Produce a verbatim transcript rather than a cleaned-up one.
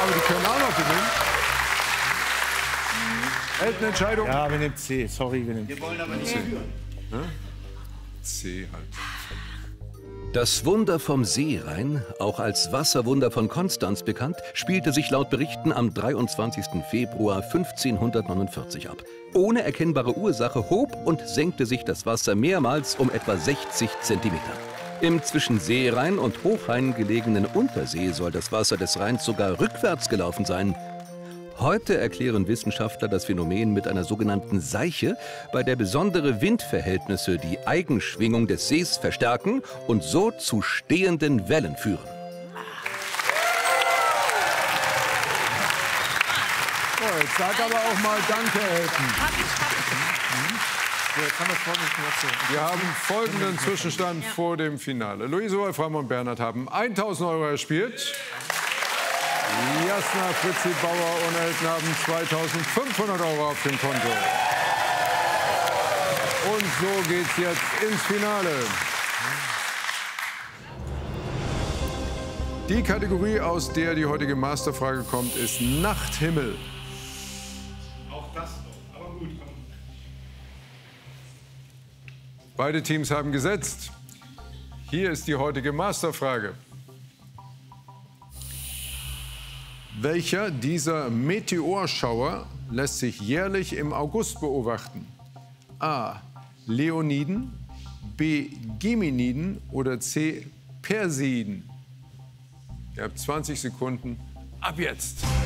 Aber die können auch noch gewinnen. Elton, Entscheidung. Ja, wir nehmen C. Sorry, wir nehmen C. Wir wollen aber nicht führen. C halt. Das Wunder vom Seerhein, auch als Wasserwunder von Konstanz bekannt, spielte sich laut Berichten am dreiundzwanzigsten Februar fünfzehnhundertneunundvierzig ab. Ohne erkennbare Ursache hob und senkte sich das Wasser mehrmals um etwa sechzig Zentimeter. Im zwischen Seerhein und Hochrhein gelegenen Untersee soll das Wasser des Rheins sogar rückwärts gelaufen sein. Heute erklären Wissenschaftler das Phänomen mit einer sogenannten Seiche, bei der besondere Windverhältnisse die Eigenschwingung des Sees verstärken und so zu stehenden Wellen führen. So, jetzt sag aber auch mal Danke, Elton. Wir haben folgenden Zwischenstand vor dem Finale. Luise Wolfram und Bernhard haben tausend Euro erspielt. Jasna, Fritzi Bauer und Elton haben zweitausendfünfhundert Euro auf dem Konto. Und so geht's jetzt ins Finale. Die Kategorie, aus der die heutige Masterfrage kommt, ist Nachthimmel. Auch das noch, aber gut, komm. Beide Teams haben gesetzt. Hier ist die heutige Masterfrage. Welcher dieser Meteorschauer lässt sich jährlich im August beobachten? A. Leoniden, B. Geminiden oder C. Perseiden? Ihr habt zwanzig Sekunden ab jetzt.